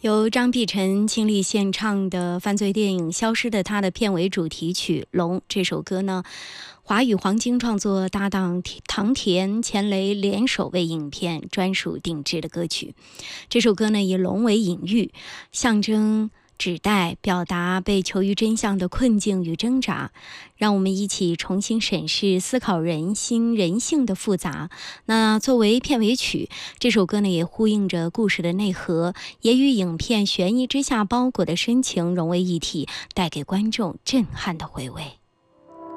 由张碧晨亲力献唱的犯罪电影《消失的她》的片尾主题曲《龙》这首歌呢，华语黄金创作搭档唐田、钱雷联手为影片专属定制的歌曲。这首歌呢，以龙为隐喻，象征指代表达被囚于真相的困境与挣扎，让我们一起重新审视思考人心人性的复杂。那作为片尾曲，这首歌呢也呼应着故事的内核，也与影片悬疑之下包裹的深情融为一体，带给观众震撼的回味。